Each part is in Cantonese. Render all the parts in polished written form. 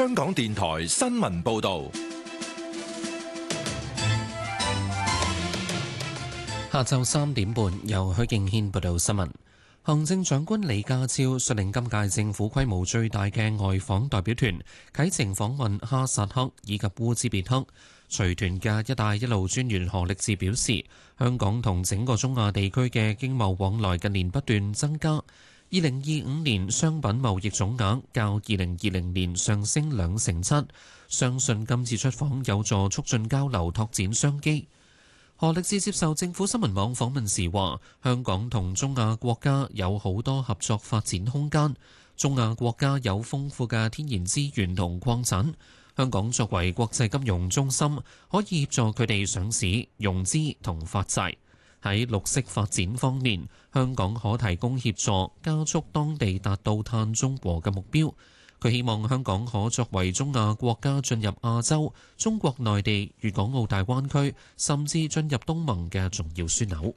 香港電台新聞報道。 下晝3點半，由許敬軒報道新聞。行政長官李家超率領今屆政府規模最大嘅外訪代表團啟程訪問哈薩克以及烏茲別克。隨團嘅「一帶一路」專員何力智表示，香港同整個中亞地區嘅經貿往來近年不斷增加。2025年商品貿易總額較2020年上升7%，相信今次出訪有助促進交流，拓展商機。何力智接受政府新聞網訪問時話，香港同中亞國家有好多合作發展空間，中亞國家有豐富嘅天然資源同礦產，香港作為國際金融中心，可以協助佢哋上市、融資同發債。喺綠色發展方面，香港可提供協助，加速當地達到碳中和嘅目標。佢希望香港可作為中亞國家進入亞洲、中國內地、粵港澳大灣區，甚至進入東盟嘅重要樞紐。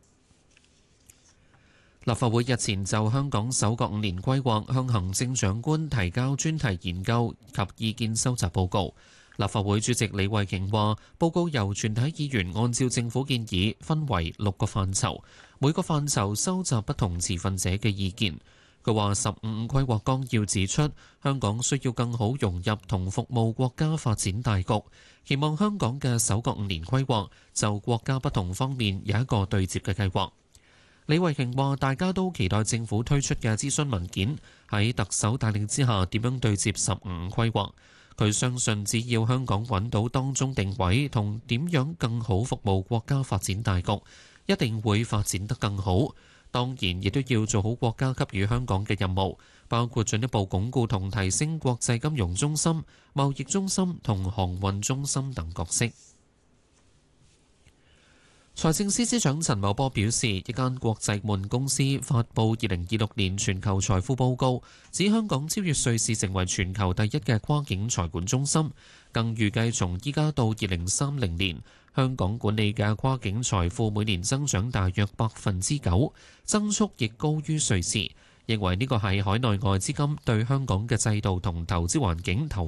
立法會日前就香港首個5年規劃向行政長官提交專題研究及意見收集報告。立法會主席李慧瓊話：報告由全體議員按照政府建議分為6個範疇，每個範疇收集不同持份者嘅意見。佢話15規劃綱要指出，香港需要更好融入同服務國家發展大局，期望香港嘅首個5年規劃就國家不同方面有一個對接嘅計劃。李慧瓊話：大家都期待政府推出嘅諮詢文件喺特首帶領之下點樣對接15規劃。佢相信只要香港揾到當中定位同點樣更好服務國家發展大局，一定會發展得更好。當然，亦都要做好國家給予香港嘅任務，包括進一步鞏固同提升國際金融中心、貿易中心同航運中心等角色。財政司司長陳茂波表示，一間國際顧問公司發布2026年全球財富報告，指香港超越瑞士成為全球第一嘅跨境財管中心，更預計從依家到2030年，香港管理嘅跨境財富每年增長大約9%，增速亦高於瑞士。認為呢個係海內外資金對香港嘅制度同投資環境投